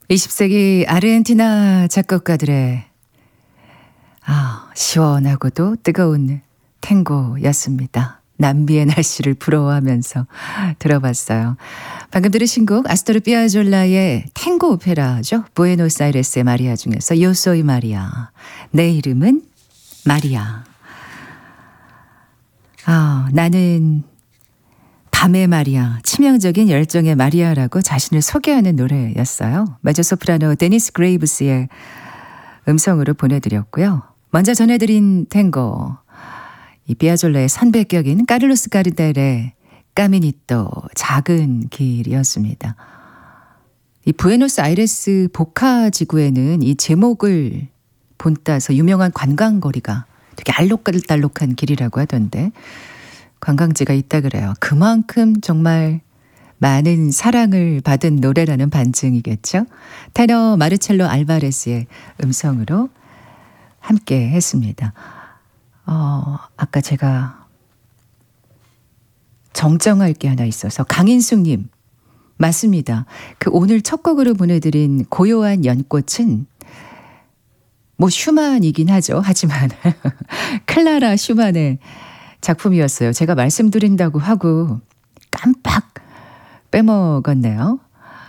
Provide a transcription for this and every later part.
20세기 아르헨티나 작곡가들의 시원하고도 뜨거운 탱고였습니다. 남미의 날씨를 부러워하면서 들어봤어요. 방금 들으신 곡 아스토르 피아졸라의 탱고 오페라죠. 부에노스아이레스의 마리아 중에서 요소이 마리아. 내 이름은 마리아. 나는 밤의 마리아, 치명적인 열정의 마리아라고 자신을 소개하는 노래였어요. 메조소프라노 데니스 그레이브스의 음성으로 보내드렸고요. 먼저 전해드린 탱고, 이 피아졸라의 선배격인 카를로스 가르델의 까미니또, 작은 길이었습니다. 이 부에노스아이레스 보카 지구에는 이 제목을 본따서 유명한 관광거리가 되게 알록달록한 길이라고 하던데 관광지가 있다 그래요. 그만큼 정말 많은 사랑을 받은 노래라는 반증이겠죠. 테너 마르첼로 알바레스의 음성으로 함께 했습니다. 아까 제가 정정할 게 하나 있어서 강인숙님 맞습니다. 그 오늘 첫 곡으로 보내드린 고요한 연꽃은 뭐 슈만이긴 하죠. 하지만 클라라 슈만의 작품이었어요. 제가 말씀드린다고 하고 깜빡 빼먹었네요.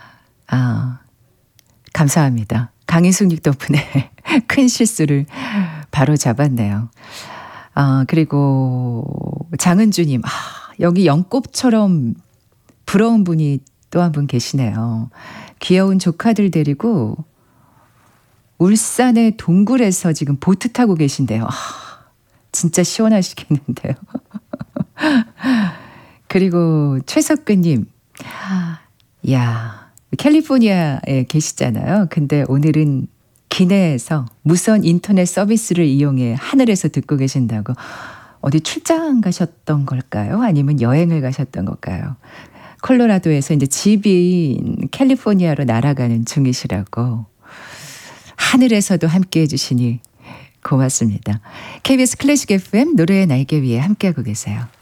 감사합니다. 강인숙님 덕분에 큰 실수를 바로 잡았네요. 그리고 장은주님, 여기 연꽃처럼 부러운 분이 또 한 분 계시네요. 귀여운 조카들 데리고 울산의 동굴에서 지금 보트 타고 계신데요. 진짜 시원하시겠는데요. 그리고 최석근님, 캘리포니아에 계시잖아요. 근데 오늘은 기내에서 무선 인터넷 서비스를 이용해 하늘에서 듣고 계신다고. 어디 출장 가셨던 걸까요? 아니면 여행을 가셨던 걸까요? 콜로라도에서 이제 집인 캘리포니아로 날아가는 중이시라고. 하늘에서도 함께 해주시니 고맙습니다. KBS 클래식 FM 노래의 날개 위에 함께하고 계세요.